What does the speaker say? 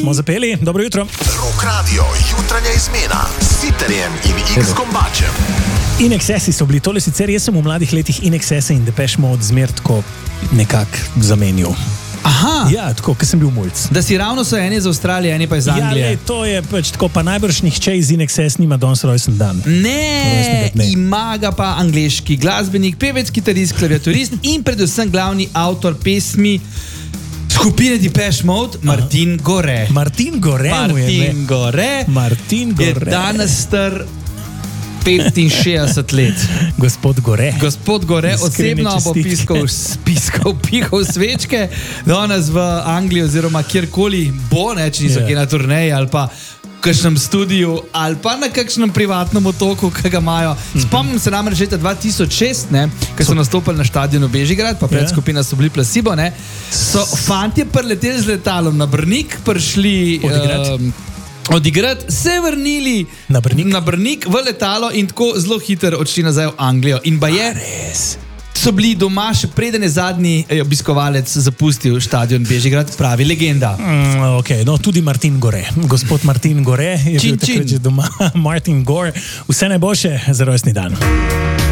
Smo zapeli, dobro jutro. Rock Radio, jutranja izmena s Sitarjem in X-Kombačem. In Excessi so bili, tole sicer jaz sem v mladih letih In Excesse in Depeche Mode zmer tako nekako zamenil. Aha, Ja, tako, ker sem bil mulc. da si ravno so eni iz Avstralije, eni pa iz Ja, Anglije. le, to je pač tako, pa najbrž nihče iz In Excess nima danes rojsten dan. Ne, Rojstnega dne. ima ga pa angleški glasbenik, pevec, kitarist, klaviaturist in predvsem glavni avtor pesmi skupine Depeche Mode, Martin Gore. Martin Gore mu je, Martin ne? Gore Martin je Gore. danes star 65 let. Gospod Gore. Gospod Gore Iskrene osebno bo čestitke. pihal svečke, danes v Angliji oziroma kjerkoli bo, ne, če niso Ja. kje na turneji ali pa v kakšnem studiu ali pa na kakšnem privatnem otoku, ki ga imajo. Spomnim se namreč leta 2006, ko so nastopili na štadionu Bežigrad, pa predskupina so bili Placebo, ne, so fantje prileteli z letalom na Brnik, prišli odigrat, se vrnili Na Brnik? na Brnik v letalo in tako zelo hitro odšli nazaj v Anglijo. In baje, Res. so bili doma še preden je zadnji obiskovalec zapustil štadion Bežigrad, pravi legenda. Ok, no tudi Martin Gore. Gospod Martin Gore je Čin, bil takrat čin. že doma. Martin Gore, vse najboljše za rojstni dan.